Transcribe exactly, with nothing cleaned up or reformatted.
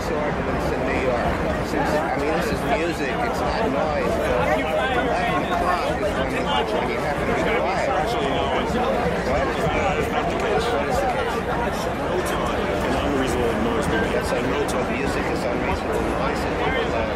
ordinance in New York. Since, I mean, this is music, it's not noise, but eleven o'clock is when you, when you have to be quiet. Actually, no, it's not. What? It's not the case. What is the case? No time. An unreasonable noise. Yes, I know, but music is unreasonable noise, and people love